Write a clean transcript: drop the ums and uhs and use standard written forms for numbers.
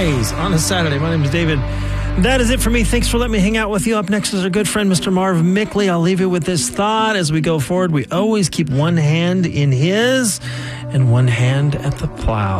Rise on a Saturday. My name is David. That is it for me. Thanks for letting me hang out with you. Up next is our good friend, Mr. Marv Mickley. I'll leave you with this thought as we go forward. We always keep one hand in his and one hand at the plow.